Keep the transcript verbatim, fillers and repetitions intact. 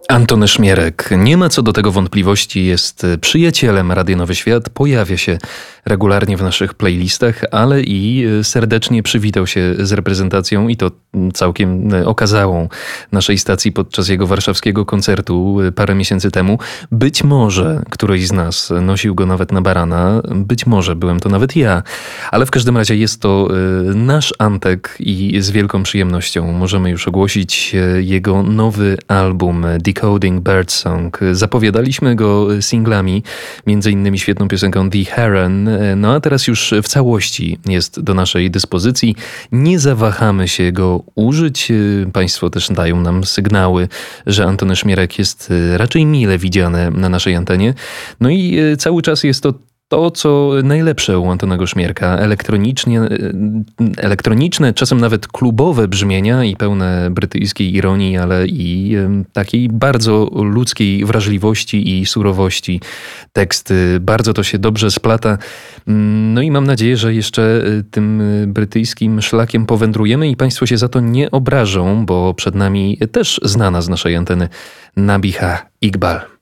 Antony Szmierek, nie ma co do tego wątpliwości, jest przyjacielem Radia Nowy Świat, pojawia się regularnie w naszych playlistach, ale i serdecznie przywitał się z reprezentacją i to całkiem okazałą naszej stacji podczas jego warszawskiego koncertu parę miesięcy temu. Być może któryś z nas nosił go nawet na barana, być może byłem to nawet ja, ale w każdym razie jest to nasz Antek i z wielką przyjemnością możemy już ogłosić jego nowy album Decoding Birdsong. Zapowiadaliśmy go singlami, między innymi świetną piosenką The Heron, no a teraz już w całości jest do naszej dyspozycji. Nie zawahamy się go użyć. Państwo też dają nam sygnały, że Antony Szmierek jest raczej mile widziany na naszej antenie. No i cały czas jest to To, co najlepsze u Antonego Szmierka, elektronicznie, elektroniczne, czasem nawet klubowe brzmienia i pełne brytyjskiej ironii, ale i takiej bardzo ludzkiej wrażliwości i surowości teksty. Bardzo to się dobrze splata. No i mam nadzieję, że jeszcze tym brytyjskim szlakiem powędrujemy i Państwo się za to nie obrażą, bo przed nami też znana z naszej anteny Nabiha Iqbal.